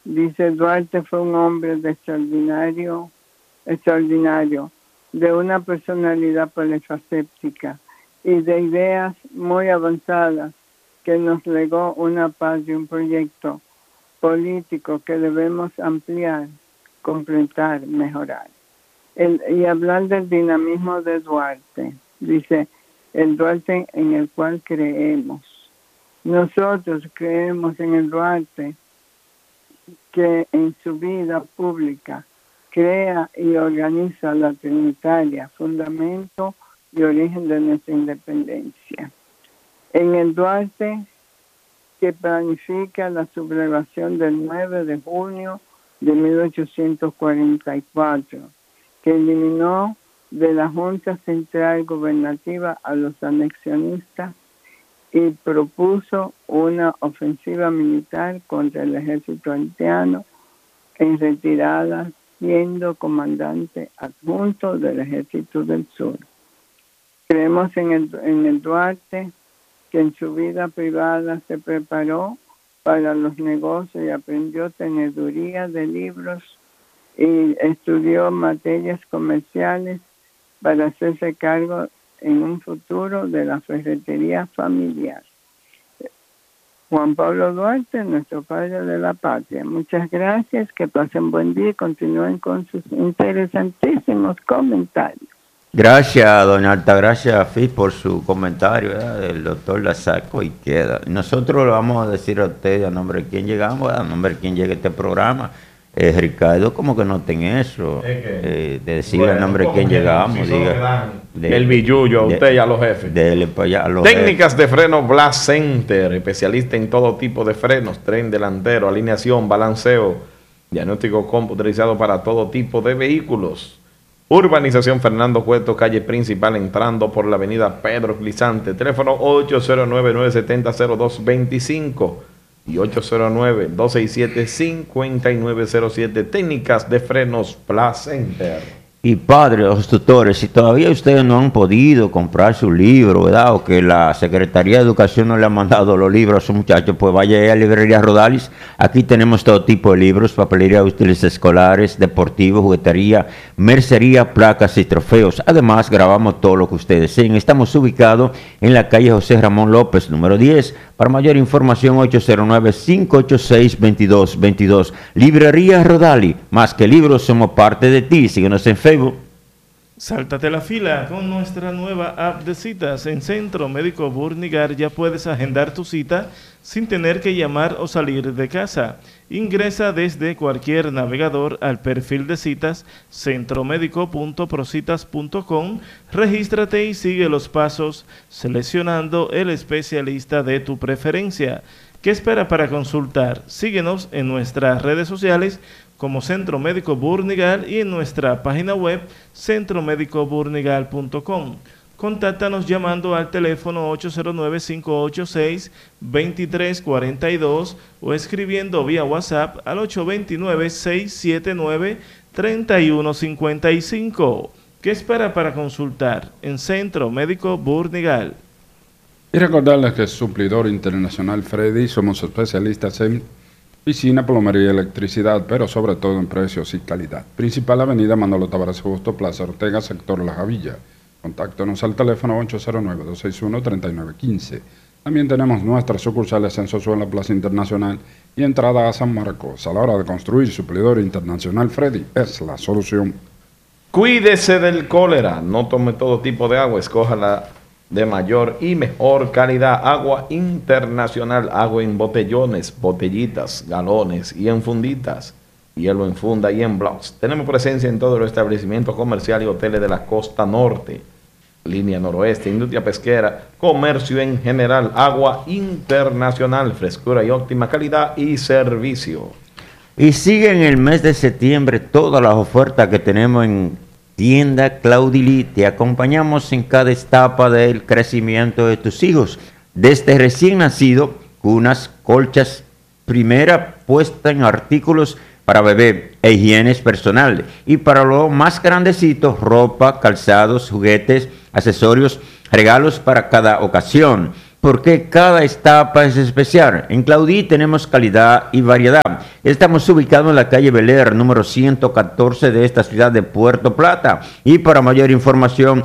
Dice, Duarte fue un hombre de extraordinario, de una personalidad polifacética y de ideas muy avanzadas que nos legó una paz y un proyecto político que debemos ampliar, completar, mejorar. Y hablar del dinamismo de Duarte. Dice, el Duarte en el cual creemos. Nosotros creemos en el Duarte que en su vida pública crea y organiza la Trinitaria, fundamento y origen de nuestra independencia. En el Duarte que planifica la sublevación del 9 de junio de 1844, que eliminó de la Junta Central Gubernativa a los anexionistas y propuso una ofensiva militar contra el ejército haitiano en retirada, siendo comandante adjunto del Ejército del Sur. Creemos en el Duarte, que en su vida privada se preparó para los negocios y aprendió teneduría de libros y estudió materias comerciales para hacerse cargo en un futuro de la ferretería familiar. Juan Pablo Duarte, nuestro padre de la patria. Muchas gracias, que pasen buen día y continúen con sus interesantísimos comentarios. Gracias, doña Altagracia Fis, por su comentario, ¿verdad? Del doctor Lasaco y queda. Nosotros le vamos a decir a usted a nombre de quién llegamos, a nombre de quién llega este programa. Ricardo, como que noten eso, de decirle a nombre de quién llegamos. Diga, el billullo a usted y a los jefes. Técnicas de freno Blast Center, especialista en todo tipo de frenos, tren delantero, alineación, balanceo, diagnóstico computarizado para todo tipo de vehículos. Urbanización Fernando Cueto, calle principal, entrando por la avenida Pedro Glissante. Teléfono 809-970-0225 y 809-267-5907. Técnicas de frenos Blast Center. Y padres, los tutores, si todavía ustedes no han podido comprar su libro, ¿verdad? O que la Secretaría de Educación no le ha mandado los libros a sus muchachos, pues vaya a la librería Rodalis. Aquí tenemos todo tipo de libros, papelería, útiles escolares, deportivos, juguetería, mercería, placas y trofeos. Además, grabamos todo lo que ustedes deseen. Estamos ubicados en la calle José Ramón López, número 10. Para mayor información, 809-586-2222. Librería Rodali, más que libros, somos parte de ti. Síguenos en Facebook. Sáltate la fila con nuestra nueva app de citas. En Centro Médico Burnigar ya puedes agendar tu cita sin tener que llamar o salir de casa. Ingresa desde cualquier navegador al perfil de citas centromédico.procitas.com, regístrate y sigue los pasos seleccionando el especialista de tu preferencia. ¿Qué espera para consultar? Síguenos en nuestras redes sociales como Centro Médico Burnigal y en nuestra página web centromédicoburnigal.com. Contáctanos llamando al teléfono 809-586-2342 o escribiendo vía WhatsApp al 829-679-3155. ¿Qué espera para consultar en Centro Médico Burnigal? Y recordarles que es Suplidor Internacional Freddy, somos especialistas en piscina, plomería y electricidad, pero sobre todo en precios y calidad. Principal avenida Manolo Tavares Justo, Plaza Ortega, sector La Javilla. Contáctanos al teléfono 809-261-3915. También tenemos nuestras sucursales en Sosúa en la Plaza Internacional y entrada a San Marcos. A la hora de construir, Suplidor Internacional Freddy es la solución. Cuídese del cólera, no tome todo tipo de agua, escójala de mayor y mejor calidad. Agua Internacional, agua en botellones, botellitas, galones y en funditas, hielo en funda y en blocks. Tenemos presencia en todos los establecimientos comerciales y hoteles de la costa norte, línea noroeste, industria pesquera, comercio en general. Agua Internacional, frescura y óptima calidad y servicio. Y sigue en el mes de septiembre todas las ofertas que tenemos en Tienda Claudili. Te acompañamos en cada etapa del crecimiento de tus hijos, desde recién nacido, cunas, colchas, primera puesta en artículos para bebé e higiene personal, y para los más grandecitos, ropa, calzados, juguetes, accesorios, regalos para cada ocasión, porque cada etapa es especial. En Claudí tenemos calidad y variedad. Estamos ubicados en la calle Beler, número 114 de esta ciudad de Puerto Plata. Y para mayor información,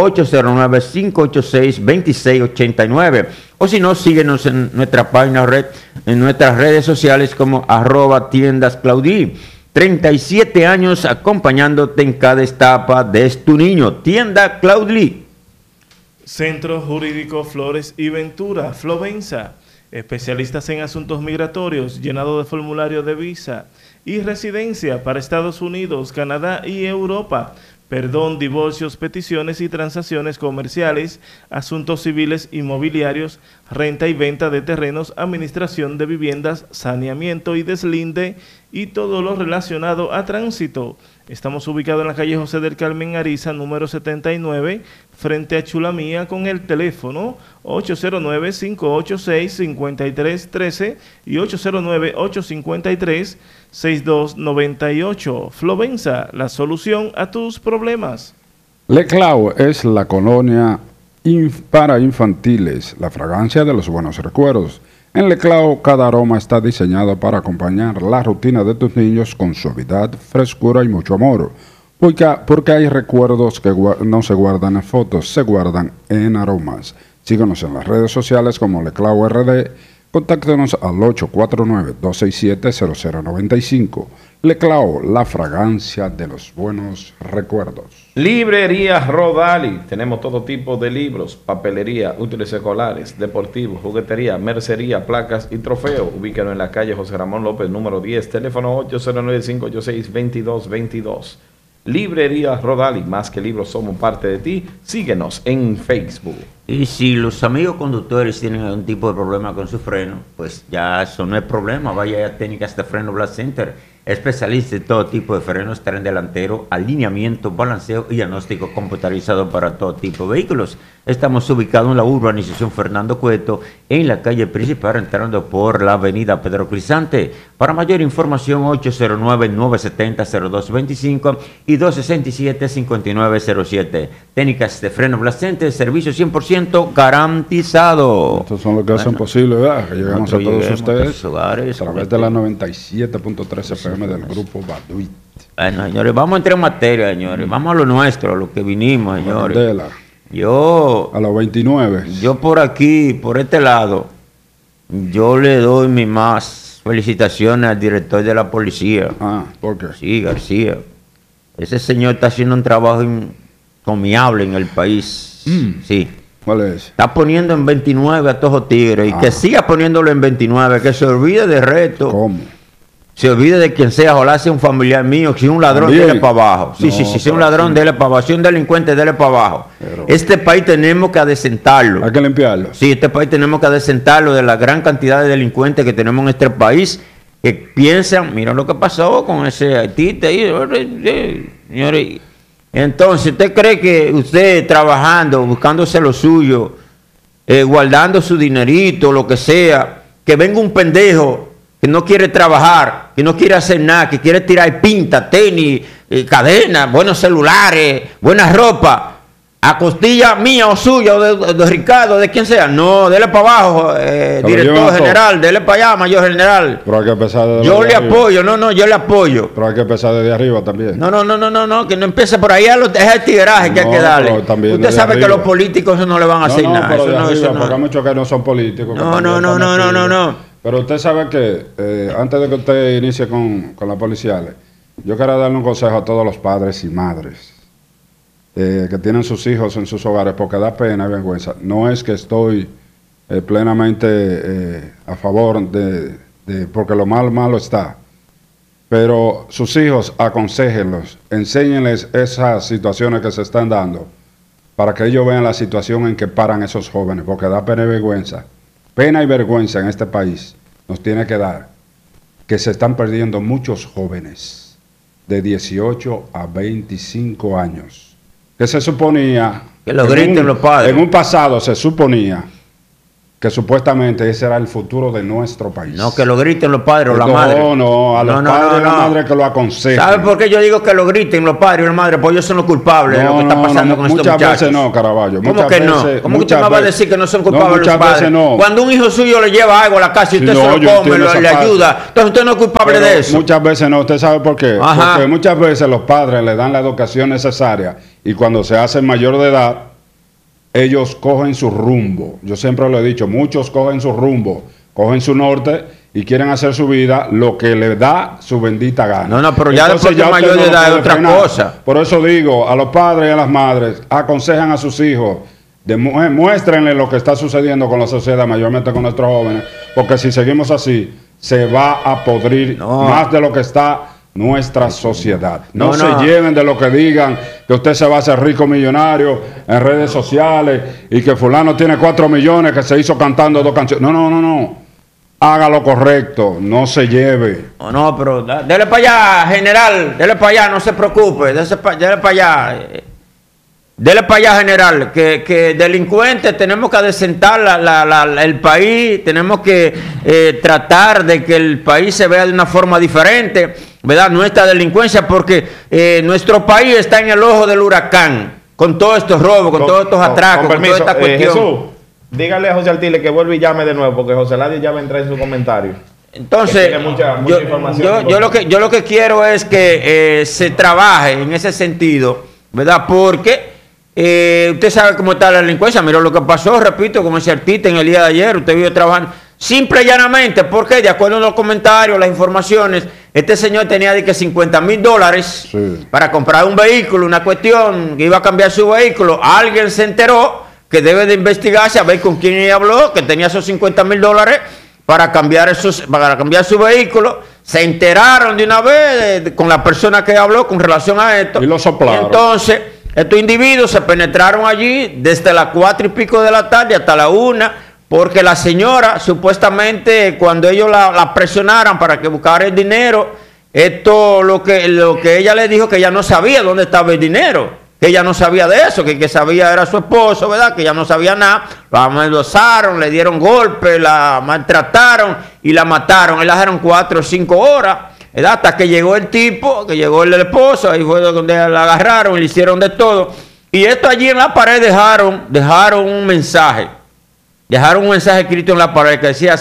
809-586-2689. O si no, síguenos en nuestra página red, en nuestras redes sociales como @tiendasclaudí. 37 años acompañándote en cada etapa de tu niño. Tienda Claudli. Centro Jurídico Flores y Ventura, Flovensa. Especialistas en asuntos migratorios, llenado de formulario de visa y residencia para Estados Unidos, Canadá y Europa. Perdón, divorcios, peticiones y transacciones comerciales, asuntos civiles inmobiliarios, renta y venta de terrenos, administración de viviendas, saneamiento y deslinde y todo lo relacionado a tránsito. Estamos ubicados en la calle José del Carmen Ariza, número 79, frente a Chulamía, con el teléfono 809-586-5313 y 809-853-6298. Flovensa, la solución a tus problemas. Leclau es la colonia para infantiles, la fragancia de los buenos recuerdos. En Leclau, cada aroma está diseñado para acompañar la rutina de tus niños con suavidad, frescura y mucho amor. Porque hay recuerdos que no se guardan en fotos, se guardan en aromas. Síguenos en las redes sociales como Leclau RD. Contáctenos al 849-267-0095. Leclau, la fragancia de los buenos recuerdos. Librería Rodali. Tenemos todo tipo de libros, papelería, útiles escolares, deportivos, juguetería, mercería, placas y trofeos. Ubícanos en la calle José Ramón López, número 10, teléfono 809-586-2222. Librería Rodali, más que libros, somos parte de ti. Síguenos en Facebook. Y si los amigos conductores tienen algún tipo de problema con su freno, pues ya eso no es problema. Vaya a Técnicas de Freno Blast Center, especialista en todo tipo de frenos, tren delantero, alineamiento, balanceo y diagnóstico computarizado para todo tipo de vehículos. Estamos ubicados en la urbanización Fernando Cueto, en la calle principal, entrando por la avenida Pedro Crisante. Para mayor información, 809-970-0225 y 267-5907. Técnicas de Freno Blast Center, servicio 100% garantizado. Estos son los que hacen posible, ¿verdad? Que llegamos a todos ustedes hogares, a través de la 97.3 FM del Grupo Baduit. Bueno, señores, vamos a entrar en materia, señores. Vamos a lo nuestro, a lo que vinimos, señores. Yo, a los 29. Yo por aquí, por este lado, yo le doy mis más felicitaciones al director de la policía. ¿Por qué? Sí, García. Ese señor está haciendo un trabajo encomiable en el país. Sí. ¿Cuál es? Está poniendo en 29 a todos los tigres. Y que siga poniéndolo en 29, que se olvide de resto. ¿Cómo? Se olvide de quien sea, ojalá sea un familiar mío, si es un ladrón, dele para abajo. Sí, si es un ladrón, dele para abajo. Si es un delincuente, dele para abajo. Este país tenemos que adecentarlo. Hay que limpiarlo. Sí, este país tenemos que adecentarlo de la gran cantidad de delincuentes que tenemos en este país, que piensan, mira lo que pasó con ese artista ahí, señores. Entonces, ¿usted cree que usted trabajando, buscándose lo suyo, guardando su dinerito, lo que sea, que venga un pendejo que no quiere trabajar, que no quiere hacer nada, que quiere tirar pinta, tenis, cadenas, buenos celulares, buena ropa, a costilla mía o suya, o de Ricardo, de quien sea? No, dele para abajo, director general, dele para allá, mayor general. Pero hay que empezar desde yo le apoyo, yo le apoyo. Pero hay que empezar desde arriba también. No, que no empiece por ahí, es el tigueraje que hay que darle. Usted sabe que los políticos eso no le van a hacer nada. Pero porque hay muchos que no son políticos. No. Pero usted sabe que, antes de que usted inicie con la policial, yo quiero darle un consejo a todos los padres y madres que tienen sus hijos en sus hogares, porque da pena y vergüenza. No es que estoy plenamente a favor porque lo malo está, pero sus hijos, aconséjenlos, enséñenles esas situaciones que se están dando, para que ellos vean la situación en que paran esos jóvenes, porque da pena y vergüenza. Pena y vergüenza en este país nos tiene que dar que se están perdiendo muchos jóvenes de 18 a 25 años. Que se suponía, que lo griten los padres. En un pasado se suponía que supuestamente ese era el futuro de nuestro país. No, que lo griten los padres o la madre. No, a los padres y la madre que lo aconsejen. ¿Sabe por qué yo digo que lo griten los padres y la madre? Pues ellos son los culpables de lo que está pasando con estos muchachos. Muchas veces no, Caraballo. ¿Cómo que no? ¿Cómo que usted me va a decir que no son culpables los padres? Veces no. Cuando un hijo suyo le lleva algo a la casa y usted se lo come, le ayuda, entonces usted no es culpable de eso. Muchas veces no. ¿Usted sabe por qué? Ajá. Porque muchas veces los padres le dan la educación necesaria y cuando se hacen mayor de edad, ellos cogen su rumbo. Yo siempre lo he dicho, muchos cogen su rumbo, cogen su norte y quieren hacer su vida lo que le da su bendita gana. No, pero ya después de mayor de edad es otra cosa. Por eso digo, a los padres y a las madres, aconsejan a sus hijos, muéstrenle lo que está sucediendo con la sociedad, mayormente con nuestros jóvenes, porque si seguimos así, se va a podrir más de lo que está nuestra sociedad. No se lleven de lo que digan, que usted se va a hacer rico millonario en redes sociales y que fulano tiene 4 millones que se hizo cantando 2 canciones. No. Haga lo correcto, no se lleve. No, pero dele para allá, general, dele para allá, no se preocupe, dele para allá. Dele para allá, general, que delincuentes tenemos que adecentar el país, tenemos que tratar de que el país se vea de una forma diferente, ¿verdad? Nuestra delincuencia, porque nuestro país está en el ojo del huracán, con todos estos robos, con todos estos atracos, con toda esta cuestión. Jesús, dígale a José Artiles que vuelva y llame de nuevo, porque José Ladio ya va a entrar en su comentario. Entonces, mucha información. Yo lo que quiero es que se trabaje en ese sentido, ¿verdad? Porque usted sabe cómo está la delincuencia. Mira lo que pasó, repito, con ese artista en el día de ayer. Usted vive trabajando simple y llanamente, porque de acuerdo a los comentarios, las informaciones, este señor tenía de que $50,000 para comprar un vehículo, una cuestión, que iba a cambiar su vehículo. Alguien se enteró que debe de investigarse a ver con quién ella habló, que tenía esos $50,000 para cambiar su vehículo. Se enteraron de una vez con la persona que habló con relación a esto. Y lo soplaron. Entonces, estos individuos se penetraron allí desde las 4 y pico de la tarde hasta la 1, porque la señora, supuestamente, cuando ellos la presionaron para que buscara el dinero, lo que ella le dijo, que ella no sabía dónde estaba el dinero, que ella no sabía de eso, que sabía era su esposo, ¿verdad? Que ella no sabía nada. La amenazaron, le dieron golpes, la maltrataron y la mataron. Y la dejaron 4 o 5 horas, ¿verdad? Hasta que llegó el tipo, que llegó el esposo, ahí fue donde la agarraron y le hicieron de todo. Y esto allí en la pared dejaron un mensaje. Dejaron un mensaje escrito en la pared que decía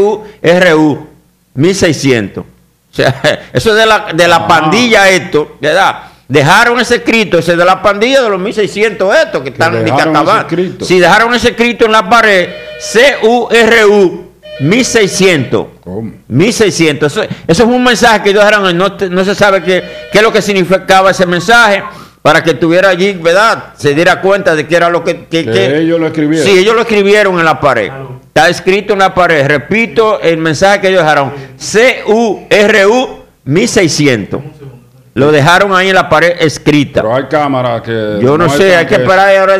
CURU 1600. O sea, eso es de la pandilla esto, ¿verdad? Dejaron ese escrito, ese de la pandilla de los 1600 estos que están acabando. Sí, dejaron ese escrito en la pared, CURU 1600. ¿Cómo? 1600. Eso es un mensaje que ellos dejaron, no se sabe qué es lo que significaba ese mensaje, para que estuviera allí, ¿verdad? Se diera cuenta de que era lo que ellos lo escribieron. Sí, ellos lo escribieron en la pared. Está escrito en la pared. Repito el mensaje que ellos dejaron. CURU 1600. Lo dejaron ahí en la pared escrita. Pero hay cámaras que... Yo no sé, hay que esperar ahora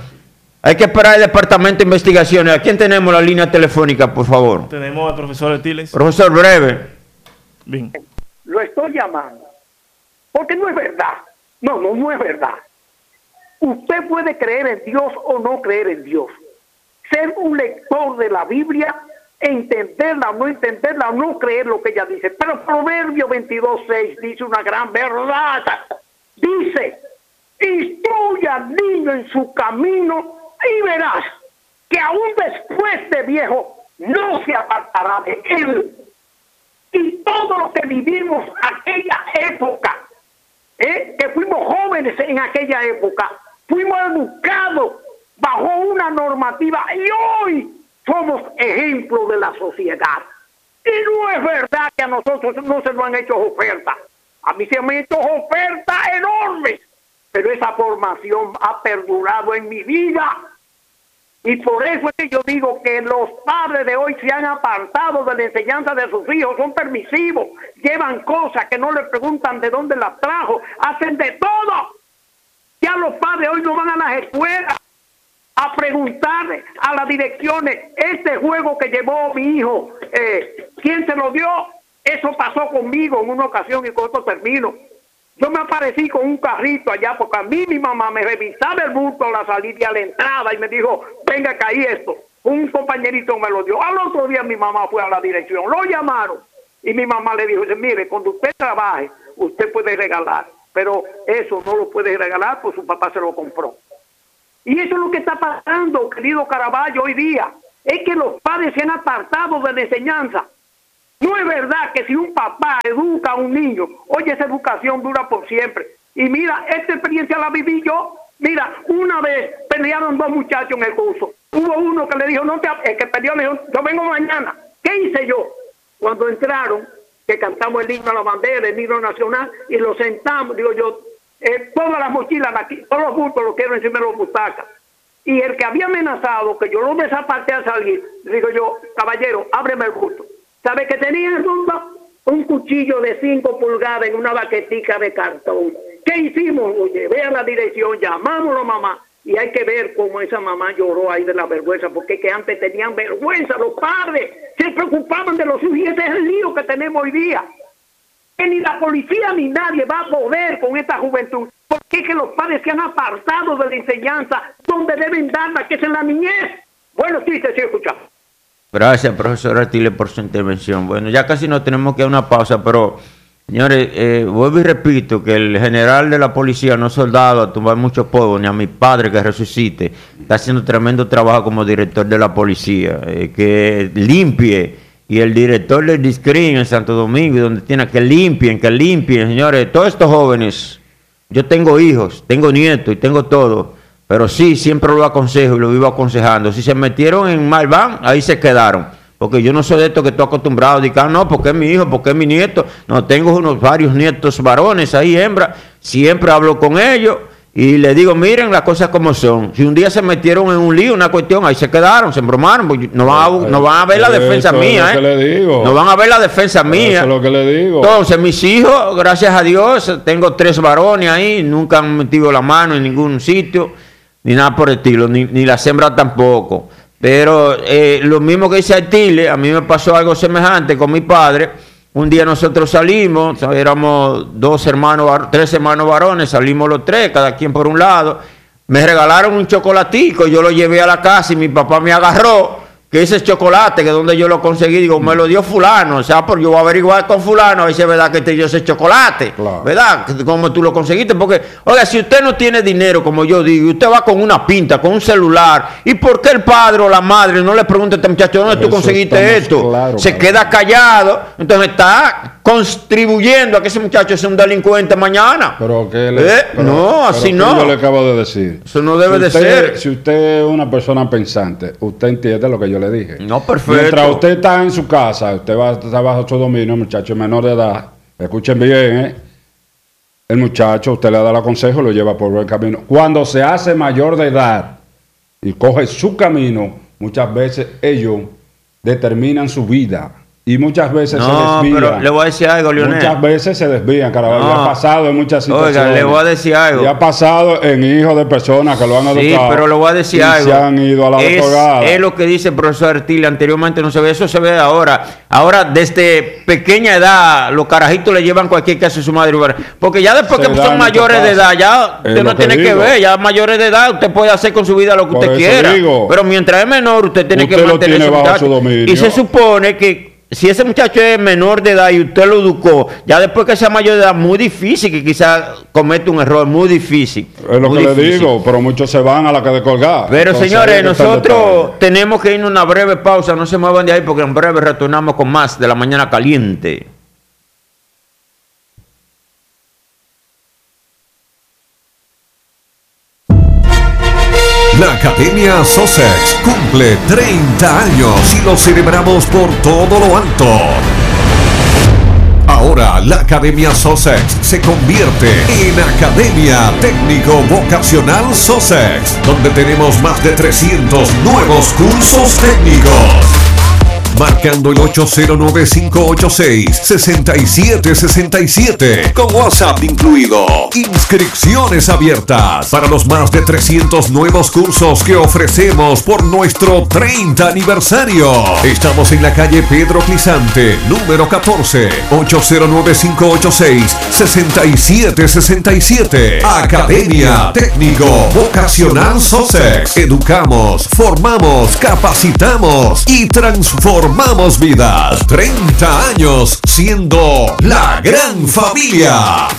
el departamento de investigaciones. ¿A quién tenemos la línea telefónica, por favor? Tenemos al profesor Artiles. Profesor, breve. Bien. Lo estoy llamando porque no es verdad. No es verdad. Usted puede creer en Dios o no creer en Dios. Ser un lector de la Biblia, entenderla o no creer lo que ella dice. Pero Proverbio 22:6 dice una gran verdad. Dice, instruye al niño en su camino y verás que aún después de viejo no se apartará de él. Y todo lo que vivimos aquella época, que fuimos jóvenes en aquella época, fuimos educados bajo una normativa y hoy somos ejemplo de la sociedad. Y no es verdad que a nosotros no se nos han hecho ofertas. A mí se me han hecho ofertas enormes, pero esa formación ha perdurado en mi vida. Y por eso es que yo digo que los padres de hoy se han apartado de la enseñanza de sus hijos, son permisivos, llevan cosas que no le preguntan de dónde las trajo, hacen de todo. Ya los padres hoy no van a las escuelas a preguntarle a las direcciones, este juego que llevó mi hijo, ¿quién se lo dio? Eso pasó conmigo en una ocasión y con esto termino. Yo me aparecí con un carrito allá porque a mí mi mamá me revisaba el bulto a la salida y a la entrada y me dijo, venga acá y esto. un compañerito me lo dio. Al otro día mi mamá fue a la dirección, lo llamaron y mi mamá le dijo, mire, cuando usted trabaje, usted puede regalar, pero eso no lo puede regalar, pues su papá se lo compró. Y eso es lo que está pasando, querido Caraballo, hoy día. Es que los padres se han apartado de la enseñanza. No es verdad que si un papá educa a un niño, oye, esa educación dura por siempre. Y mira, esta experiencia la viví yo. Mira, una vez pelearon dos muchachos en el curso. Hubo uno que le dijo, el que peleó le dijo, yo vengo mañana. ¿Qué hice yo? Cuando entraron, que cantamos el himno a la bandera, el himno nacional, y lo sentamos, digo yo, todas las mochilas aquí, todos los bultos los quiero encima de los butacas. Y el que había amenazado que yo lo desaparté al salir, digo yo, caballero, ábreme el bulto. ¿Sabe qué tenía en rumba? Un cuchillo de 5 pulgadas en una baquetica de cartón. ¿Qué hicimos? Lo llevé a la dirección, llamamos a la mamá, y hay que ver cómo esa mamá lloró ahí de la vergüenza, porque es que antes tenían vergüenza los padres, se preocupaban de los suyos, y ese es el lío que tenemos hoy día. Que ni la policía ni nadie va a poder con esta juventud, porque es que los padres se han apartado de la enseñanza donde deben darla, que es en la niñez. Bueno, sí, te sigo escuchando. Gracias, profesor Artiles, por su intervención. Bueno, ya casi no tenemos que dar una pausa, pero, señores, vuelvo y repito que el general de la policía, no soldado a tumbar mucho polvo, ni a mi padre que resucite, está haciendo tremendo trabajo como director de la policía, que limpie. Y el director del DISCRIN en Santo Domingo, donde tiene que limpien, señores, todos estos jóvenes, yo tengo hijos, tengo nietos y tengo todo, pero sí, siempre lo aconsejo y lo vivo aconsejando. Si se metieron en mal van, ahí se quedaron, porque yo no soy de esto que estoy acostumbrado a decir, no, porque es mi hijo, porque es mi nieto. No, tengo varios nietos varones ahí, hembra, siempre hablo con ellos. Y le digo, miren las cosas como son. Si un día se metieron en un lío, una cuestión, ahí se quedaron, se embromaron. No van a ver la defensa mía, No van a ver la defensa mía. Eso es lo que le digo. Entonces, mis hijos, gracias a Dios, tengo 3 varones ahí, nunca han metido la mano en ningún sitio, ni nada por el estilo, ni la hembras tampoco. Pero lo mismo que dice Artiles, a mí me pasó algo semejante con mi padre. Un día nosotros salimos, éramos 3 hermanos varones, salimos los 3, cada quien por un lado. Me regalaron un chocolatico, yo lo llevé a la casa y mi papá me agarró, que ese chocolate, que donde yo lo conseguí, digo, me lo dio fulano, o sea, porque yo voy a averiguar con fulano, a ver si es verdad que te dio ese chocolate, claro. ¿Verdad? ¿Cómo tú lo conseguiste? Porque, oiga, si usted no tiene dinero, como yo digo, usted va con una pinta, con un celular, ¿y por qué el padre o la madre no le pregunta a este muchacho, ¿dónde tú conseguiste esto? Claro, se queda callado, entonces está contribuyendo a que ese muchacho sea un delincuente mañana. Pero así no. Yo le acabo de decir. Eso no debe de ser. Si usted es una persona pensante, usted entiende lo que yo le dije. No, perfecto. Mientras usted está en su casa, usted va a estar bajo su dominio, muchacho menor de edad. Escuchen bien, El muchacho, usted le da el consejo y lo lleva por buen camino. Cuando se hace mayor de edad y coge su camino, muchas veces ellos determinan su vida. Y muchas veces se desvían. Pero le voy a decir algo, Leonel. Muchas veces se desvían, Caraballo. Ha pasado en muchas situaciones. Oiga, le voy a decir algo. Y ha pasado en hijos de personas que lo han educado. Sí, pero le voy a decir algo. Se han ido a la otorgada. Es lo que dice el profesor Artiles. Anteriormente no se ve. Eso se ve ahora. Ahora, desde pequeña edad, los carajitos le llevan cualquier caso a su madre. Porque ya después que son mayores de edad, ya usted no tiene que ver. Ya mayores de edad, usted puede hacer con su vida lo que usted quiera. Pero mientras es menor, usted tiene que mantener su muchacho. Y se supone que si ese muchacho es menor de edad y usted lo educó, ya después que sea mayor de edad, muy difícil que quizás cometa un error, muy difícil. Es lo que le digo, pero muchos se van a la que de colgar. Pero entonces, señores, nosotros tenemos que irnos a una breve pausa, no se muevan de ahí porque en breve retornamos con más de La Mañana Caliente. La Academia Sussex cumple 30 años y lo celebramos por todo lo alto. Ahora la Academia Sussex se convierte en Academia Técnico Vocacional Sussex, donde tenemos más de 300 nuevos cursos técnicos. Marca marcando el 809-586-6767 con WhatsApp incluido. Inscripciones abiertas para los más de 300 nuevos cursos que ofrecemos por nuestro 30 aniversario. Estamos en la calle Pedro Clisante, número 14, 809-586-6767. Academia Técnico Vocacional Sussex. Educamos, formamos, capacitamos y transformamos vidas. 30 años siendo la gran familia.